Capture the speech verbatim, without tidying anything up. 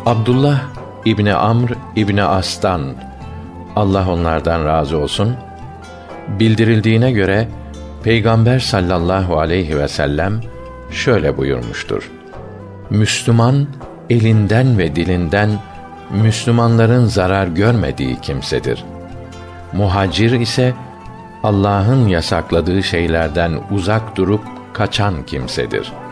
Abdullah İbni Amr İbni As'tan, Allah onlardan razı olsun, bildirildiğine göre Peygamber sallallahu aleyhi ve sellem şöyle buyurmuştur: Müslüman, elinden ve dilinden Müslümanların zarar görmediği kimsedir. Muhacir ise Allah'ın yasakladığı şeylerden uzak durup kaçan kimsedir.